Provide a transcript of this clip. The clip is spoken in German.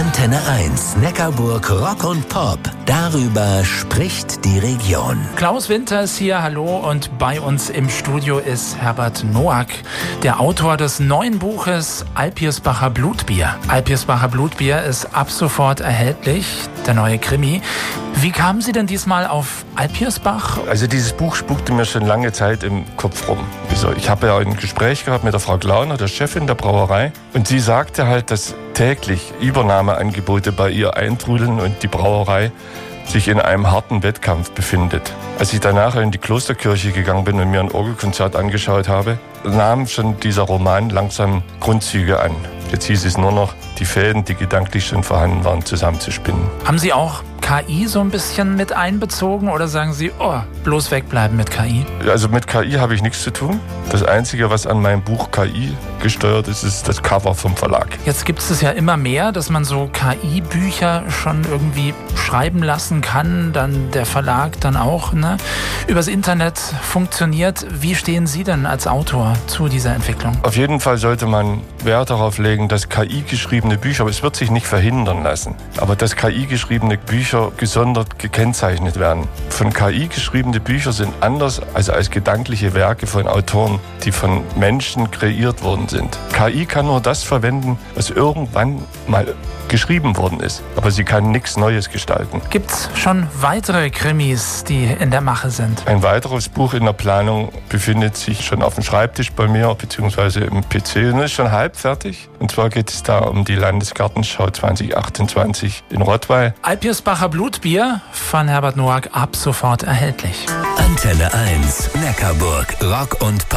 Antenne 1, Neckarburg Rock und Pop. Darüber spricht die Region. Klaus Winter ist hier, hallo, und bei uns im Studio ist Herbert Noack, der Autor des neuen Buches Alpirsbacher Blutbier. Alpirsbacher Blutbier ist ab sofort erhältlich, der neue Krimi. Wie kamen Sie denn diesmal auf Alpirsbach? Also dieses Buch spukte mir schon lange Zeit im Kopf rum. Ich habe ja ein Gespräch gehabt mit der Frau Glauner, der Chefin der Brauerei, und sie sagte halt, dass täglich Übernahmeangebote bei ihr eintrudeln und die Brauerei sich in einem harten Wettkampf befindet. Als ich danach in die Klosterkirche gegangen bin und mir ein Orgelkonzert angeschaut habe, nahm schon dieser Roman langsam Grundzüge an. Jetzt hieß es nur noch, die Fäden, die gedanklich schon vorhanden waren, zusammenzuspinnen. Haben Sie auch KI so ein bisschen mit einbezogen oder sagen Sie, bloß wegbleiben mit KI? Also mit KI habe ich nichts zu tun. Das Einzige, was an meinem Buch KI gesteuert ist, ist das Cover vom Verlag. Jetzt gibt es ja immer mehr, dass man so KI-Bücher schon irgendwie schreiben lassen kann, dann der Verlag dann auch, übers Internet funktioniert. Wie stehen Sie denn als Autor zu dieser Entwicklung? Auf jeden Fall sollte man Wert darauf legen, dass KI-geschriebene Bücher, aber es wird sich nicht verhindern lassen, aber dass KI-geschriebene Bücher gesondert gekennzeichnet werden. Von KI geschriebene Bücher sind anders als gedankliche Werke von Autoren, die von Menschen kreiert worden sind. KI kann nur das verwenden, was irgendwann mal geschrieben worden ist, aber sie kann nichts Neues gestalten. Gibt's schon weitere Krimis, die in der Mache sind? Ein weiteres Buch in der Planung befindet sich schon auf dem Schreibtisch bei mir, beziehungsweise im PC, und ist schon halb fertig. Und zwar geht es da um die Landesgartenschau 2028 in Rottweil. Alpirsbacher Blutbier von Herbert Noack ab sofort erhältlich. Antenne 1, Neckarburg Rock und Pop.